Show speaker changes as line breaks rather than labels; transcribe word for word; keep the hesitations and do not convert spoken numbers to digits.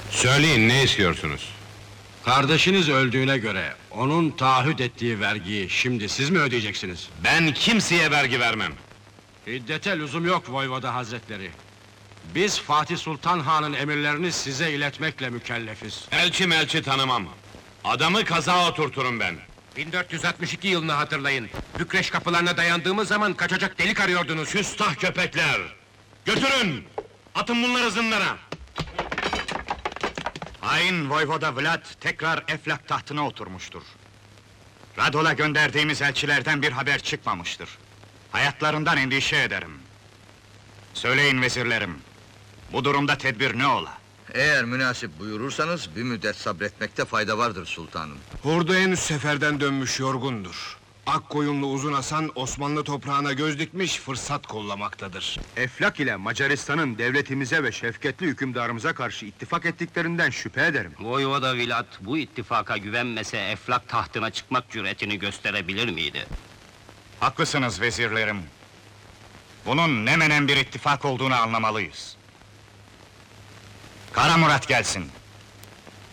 Söyleyin, ne istiyorsunuz?
Kardeşiniz öldüğüne göre, onun taahhüt ettiği vergiyi şimdi siz mi ödeyeceksiniz?
Ben kimseye vergi vermem.
Hiddete lüzum yok Voyvoda Hazretleri. Biz Fatih Sultan Han'ın emirlerini size iletmekle mükellefiz.
Elçi melçi tanımam. Adamı kaza oturturum ben.
bin dört yüz altmış iki yılını hatırlayın. Bükreş kapılarına dayandığımız zaman kaçacak delik arıyordunuz.
Küstah köpekler! Götürün! Atın bunları zinlara!
Hain Voyvoda Vlad tekrar Eflak tahtına oturmuştur. Radol'a gönderdiğimiz elçilerden bir haber çıkmamıştır. Hayatlarından endişe ederim. Söyleyin vezirlerim, bu durumda tedbir ne ola?
Eğer münasip buyurursanız bir müddet sabretmekte fayda vardır sultanım.
Ordu henüz seferden dönmüş, yorgundur. Akkoyunlu Uzun Hasan, Osmanlı toprağına göz dikmiş, fırsat kollamaktadır.
Eflak ile Macaristan'ın devletimize ve şefketli hükümdarımıza karşı ittifak ettiklerinden şüphe ederim.
Voyvoda Vlad bu ittifaka güvenmese Eflak tahtına çıkmak cüretini gösterebilir miydi?
Haklısınız vezirlerim. Bunun ne menen bir ittifak olduğunu anlamalıyız. Kara Murat gelsin.